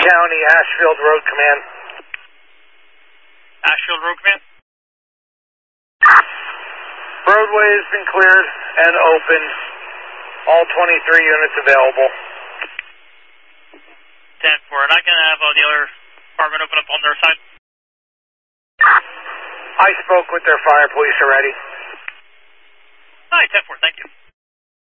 County, Ashfield Road Command. Ashfield Road Command? Roadway has been cleared and opened. All 23 units available. 10-4, and I can have the other department open up on their side? I spoke with their fire police already. Alright, 10-4, thank you.